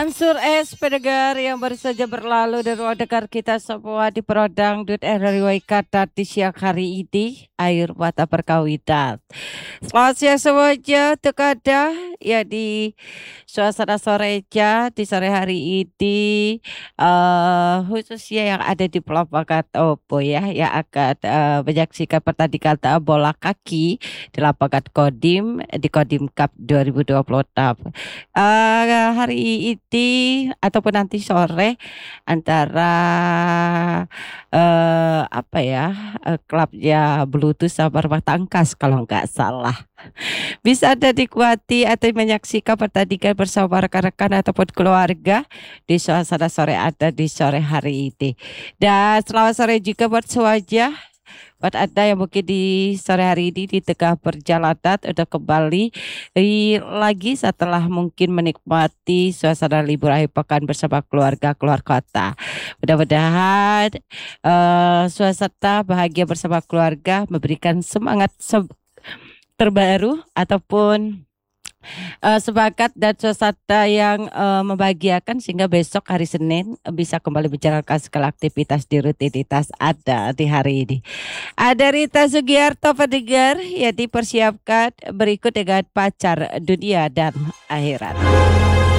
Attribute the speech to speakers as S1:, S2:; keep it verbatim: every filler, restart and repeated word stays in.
S1: Ansur es pendengar yang baru saja berlalu dan ruang dengar kita semua di Prodang Dut R R W kata di siang hari ini air mata perkawinan. Selamat siang semuanya untuk Anda ya di suasana sorenya di sore hari ini eh khususnya yang ada di Pelopaka Topo ya yang akan eh, menyaksikan pertandingan bola kaki di lapangan Kodim di Kodim Cup dua ribu dua puluh enam. Eh, hari ini ataupun nanti sore antara eh apa ya eh, klubnya Bluetooth sama Rumah Tangkas kalau nggak salah. Bisa Anda nikmati atau menyaksikan pertandingan bersama rekan-rekan ataupun keluarga di suasana sore Anda di sore hari ini. Dan selamat sore juga buat semuanya. Buat Anda yang mungkin di sore hari ini di tengah perjalanan udah kembali i- lagi setelah mungkin menikmati suasana libur akhir pekan bersama keluarga keluar kota. Mudah-mudahan eh, suasana bahagia bersama keluarga memberikan semangat se- terbaru ataupun eh, semangat dan suasana yang eh, membahagiakan sehingga besok hari Senin bisa kembali menjalankan segala aktivitas di rutinitas ada di hari ini. Ada Rita Sugiarto pendengar yang dipersiapkan berikut dengan pacar dunia dan akhirat.